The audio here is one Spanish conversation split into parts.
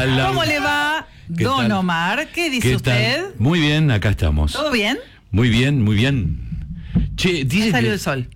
tal, Laura? ¿Cómo le va, ¿Qué don tal? Omar? ¿Qué dice ¿Qué usted? tal? Muy bien, acá estamos. ¿Todo bien? Muy bien, muy bien. Che, dice Salió que... el sol.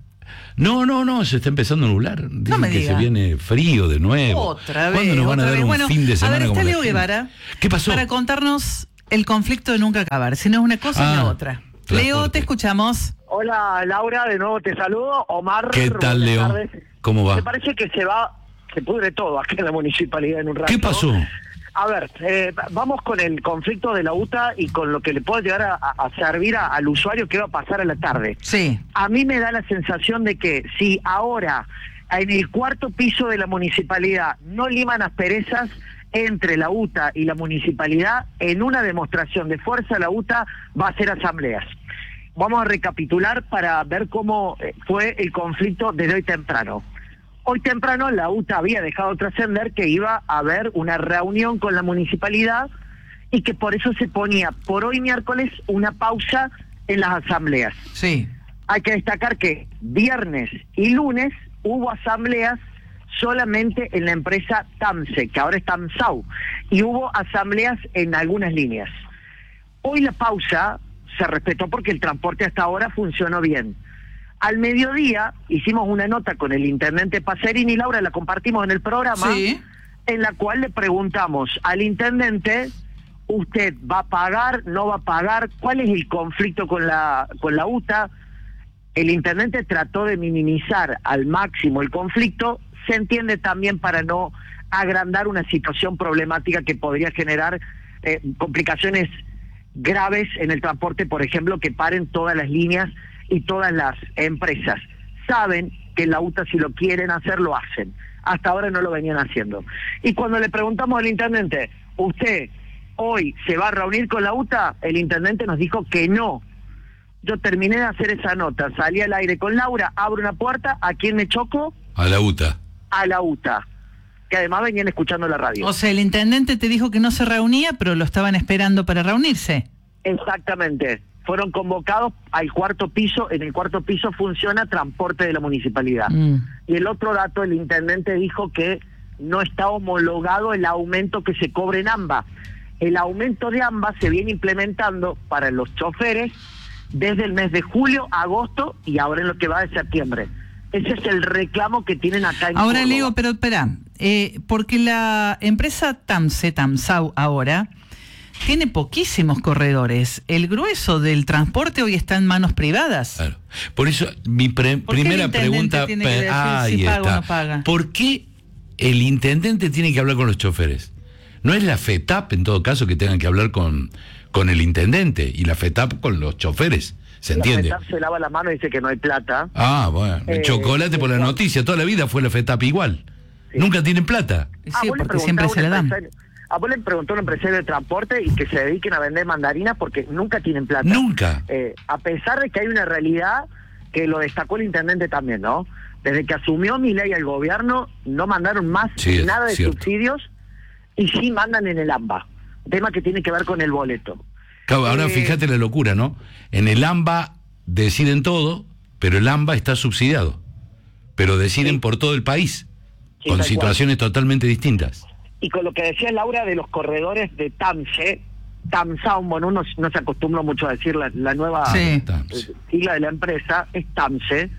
No, se está empezando a nublar. Dicen me que diga. se viene frío de nuevo. Otra vez. ¿Cuándo nos van a otra dar vez? un Bueno, fin de semana a ver, como está la Leo gente? Guevara. ¿Qué pasó? Para contarnos el conflicto de nunca acabar. Si no es una cosa, es la otra. transporte. Leo, te escuchamos. Hola Laura, de nuevo te saludo. Omar, ¿Qué tal, buenas Leo? tardes. ¿Cómo va? Me parece que se pudre todo aquí en la municipalidad en un rato. ¿Qué pasó? A ver, vamos con el conflicto de la UTA y con lo que le puede llegar a servir al usuario que va a pasar a la tarde. Sí. A mí me da la sensación de que si ahora en el cuarto piso de la municipalidad no liman asperezas entre la UTA y la municipalidad, en una demostración de fuerza la UTA va a hacer asambleas. Vamos a recapitular para ver cómo fue el conflicto desde hoy temprano. Hoy temprano la UTA había dejado trascender que iba a haber una reunión con la municipalidad y que por eso se ponía por hoy miércoles una pausa en las asambleas. Sí. Hay que destacar que viernes y lunes hubo asambleas solamente en la empresa TAMSE, que ahora es TAMSAU, y hubo asambleas en algunas líneas. Hoy la pausa se respetó porque el transporte hasta ahora funcionó bien. Al mediodía hicimos una nota con el intendente Pacerini, Laura, la compartimos en el programa, Sí. en la cual le preguntamos al intendente, ¿usted va a pagar, no va a pagar? ¿Cuál es el conflicto con la UTA? El intendente trató de minimizar al máximo el conflicto, se entiende también para no agrandar una situación problemática que podría generar complicaciones graves en el transporte, por ejemplo, que paren todas las líneas y todas las empresas. Saben que la UTA, si lo quieren hacer, lo hacen. Hasta ahora no lo venían haciendo. Y cuando le preguntamos al intendente, ¿usted hoy se va a reunir con la UTA? El intendente nos dijo que no. Yo terminé de hacer esa nota, salí al aire con Laura, abro una puerta, ¿a quién me choco? A la UTA. A la UTA, que además venían escuchando la radio. O sea, el intendente te dijo que no se reunía, pero lo estaban esperando para reunirse. Exactamente. Fueron convocados al cuarto piso. En el cuarto piso funciona transporte de la municipalidad. Y el otro dato, el intendente dijo que no está homologado el aumento que se cobre en AMBA. El aumento de AMBA se viene implementando para los choferes desde el mes de julio, agosto y ahora en lo que va de septiembre. Ese es el reclamo que tienen acá en Ahora, Córdoba. Leo, pero espera, porque la empresa TAMSAU ahora tiene poquísimos corredores. El grueso del transporte hoy está en manos privadas. Claro. Por eso mi ¿Por qué primera el intendente pregunta... tiene que decir ahí si paga está. o no paga? ¿Por qué el intendente tiene que hablar con los choferes? ¿No es la FETAP, en todo caso, que tengan que hablar con el intendente y la FETAP con los choferes? ¿Se entiende? La FETAP se lava la mano y dice que no hay plata. Ah, bueno. Chocolate por la noticia. Toda la vida fue la FETAP igual. Sí. Nunca tienen plata. Sí, vos le porque siempre se le dan. A vos le preguntó a un empresario de transporte y que se dediquen a vender mandarinas porque nunca tienen plata. Nunca. A pesar de que hay una realidad que lo destacó el intendente también, ¿no? Desde que asumió Milei al gobierno, no mandaron más Sí, nada de cierto. subsidios y sí mandan en el AMBA. Tema que tiene que ver con el boleto. Claro, ahora fíjate la locura, ¿no? En el AMBA deciden todo, pero el AMBA está subsidiado. Pero deciden Sí. por todo el país, Sí, con tal situaciones totalmente distintas. Y con lo que decía Laura de los corredores de TAMSE, TAMSAU, bueno, uno no se acostumbró mucho a decir la nueva Sí. sigla de la empresa, es TAMSE,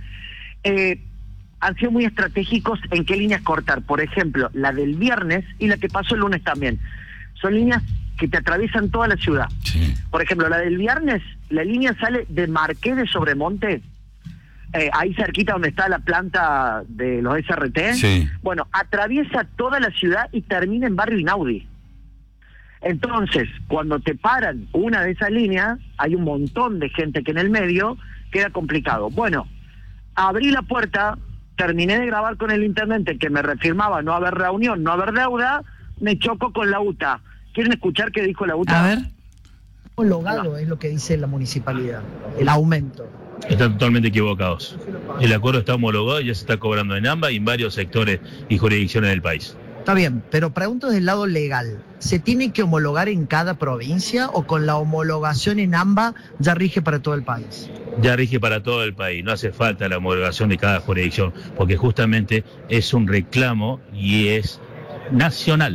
han sido muy estratégicos en qué líneas cortar. Por ejemplo, la del viernes y la que pasó el lunes también. Son líneas que te atraviesan toda la ciudad. Sí. Por ejemplo, la del viernes, la línea sale de Marqués de Sobremonte, ahí cerquita donde está la planta de los SRT. Sí. Bueno, atraviesa toda la ciudad y termina en Barrio Inaudi. Entonces, cuando te paran una de esas líneas, hay un montón de gente que en el medio queda complicado. Bueno, abrí la puerta, terminé de grabar con el intendente que me reafirmaba no haber reunión, no haber deuda, me choco con la UTA. ¿Quieren escuchar qué dijo la UTA? A ver. Homologado es lo que dice la municipalidad, el aumento. Están totalmente equivocados. El acuerdo está homologado y ya se está cobrando en AMBA y en varios sectores y jurisdicciones del país. Está bien, pero pregunto desde el lado legal, ¿se tiene que homologar en cada provincia o con la homologación en AMBA ya rige para todo el país? Ya rige para todo el país, no hace falta la homologación de cada jurisdicción, porque justamente es un reclamo y es nacional.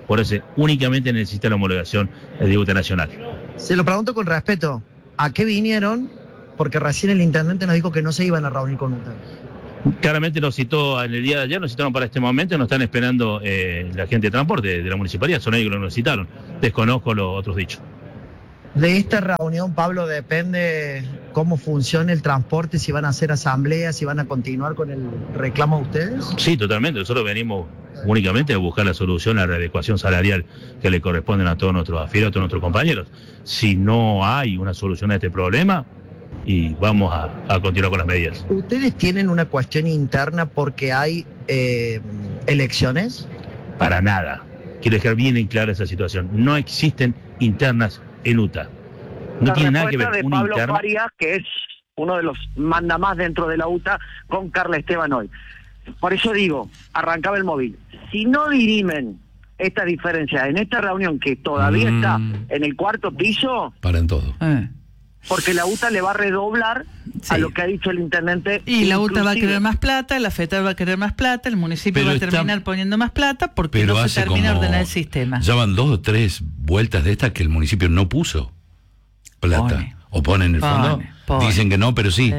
Por eso únicamente necesita la homologación de UTA nacional. Se lo pregunto con respeto. ¿A qué vinieron? Porque recién el intendente nos dijo que no se iban a reunir con UTA. Claramente nos citó en el día de ayer, nos citaron para este momento, nos están esperando la gente de transporte de la municipalidad, son ellos que nos citaron. Desconozco los otros dichos. De esta reunión, Pablo, depende cómo funcione el transporte, si van a hacer asambleas, si van a continuar con el reclamo de ustedes. Sí, totalmente. Nosotros venimos únicamente a buscar la solución, la readecuación salarial que le corresponden a todos nuestros afiliados, a todos nuestros compañeros. Si no hay una solución a este problema, y vamos a continuar con las medidas. ¿Ustedes tienen una cuestión interna porque hay elecciones? Para nada. Quiero dejar bien en clara esa situación. No existen internas en UTA. No tiene nada que ver de una Pablo interna. Farías, que es uno de los mandamás dentro de la UTA, con Carla Esteban hoy. Por eso digo, arrancaba el móvil. Si no dirimen estas diferencias en esta reunión que todavía está en el cuarto piso, Paran todo. porque la UTA le va a redoblar a lo que ha dicho el intendente. Y la UTA va a inclusive. querer más plata, la FETAP va a querer más plata, el municipio Pero va a está- terminar poniendo más plata porque Pero no se hace termina de como- ordenar el sistema. Ya van 2 o 3 vueltas de estas que el municipio no puso plata. Pone. O pone en el fondo. Pone. Dicen que no, pero sí.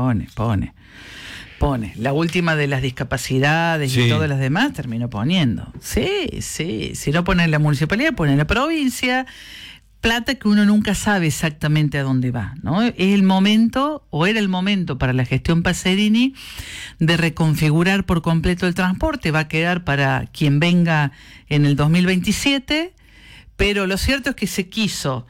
Pone. La última de las discapacidades Sí. y todas las demás terminó poniendo. Sí. Si no pone en la municipalidad, pone en la provincia. Plata que uno nunca sabe exactamente a dónde va, ¿no? Es el momento, o era el momento para la gestión Pacerini de reconfigurar por completo el transporte. Va a quedar para quien venga en el 2027, pero lo cierto es que se quiso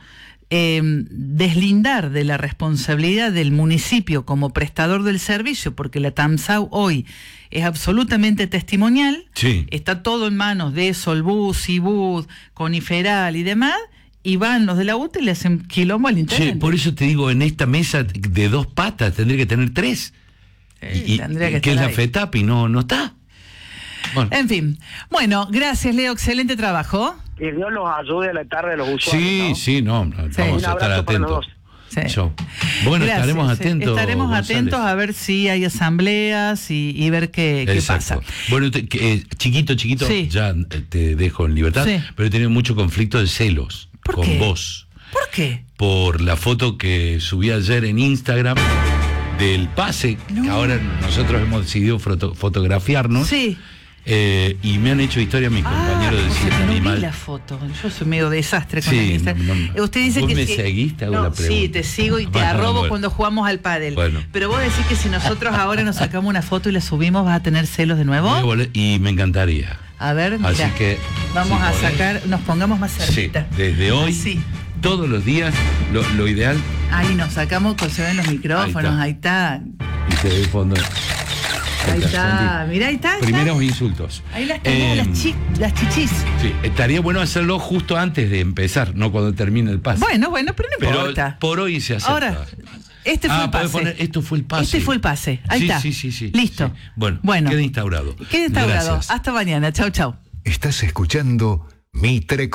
deslindar de la responsabilidad del municipio como prestador del servicio, porque la TAMSAU hoy es absolutamente testimonial, Sí. está todo en manos de Solbus, Cibud, Coniferal y demás, y van los de la UTA y le hacen quilombo al intendente. Sí, por eso te digo, en esta mesa de 2 patas tendría que tener 3. Tendría que que es estar la ahí. FETAP y no está. Bueno. En fin, bueno, gracias Leo, excelente trabajo. Que Dios los ayude a la tarde de los usuarios. Sí, ¿no? sí, no, Sí. vamos Un a estar abrazo para los atentos. dos. Sí. Yo. Bueno, Gracias, estaremos sí. atentos. Estaremos González. atentos a ver si hay asambleas y ver qué pasa. Exacto. Bueno, chiquito, Sí. ya te dejo en libertad, Sí. pero he tenido mucho conflicto de celos ¿Por con qué? vos. ¿Por qué? Por la foto que subí ayer en Instagram del pase, que No. ahora nosotros hemos decidido fotografiarnos. Sí. Y me han hecho historia mis compañeros de porque decir no vi animal. la foto. Yo soy medio desastre con Sí, el Instagram. no. Usted dice ¿Vos que me si- seguís? Te hago no, la pregunta. sí, te sigo y te Bueno, arrobo bueno. cuando jugamos al pádel. Bueno. Pero vos decís que si nosotros ahora nos sacamos una foto y la subimos, ¿vas a tener celos de nuevo? Y me encantaría. A ver, mira. Así que, vamos si a podés. sacar, nos pongamos más Sí, cerquita. desde hoy, Así. todos los días, lo ideal, Ahí nos sacamos, se ven los micrófonos, ahí está. y te doy fondo. Ahí está, mirá, ahí está. Primeros insultos. Ahí las tenés, las chichis. Sí, estaría bueno hacerlo justo antes de empezar, no cuando termine el pase. Bueno, pero no Pero importa. por hoy se acepta. Ahora, este fue el podés pase. poner, esto fue el pase. Este fue el pase. Ahí Sí, está. Sí. Listo. Sí. Bueno, queda instaurado. Queda instaurado. Gracias. Hasta mañana. Chau. Estás escuchando Mitre